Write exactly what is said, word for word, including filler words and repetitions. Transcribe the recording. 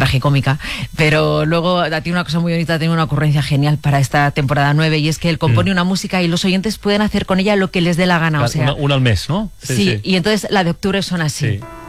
tragicómica, pero luego tiene una cosa muy bonita, tiene una ocurrencia genial para esta temporada nueve, y es que él compone mm. una música y los oyentes pueden hacer con ella lo que les dé la gana. Claro, o sea, una, una al mes, ¿no? Sí, sí, sí, y entonces la de octubre son así. Sí.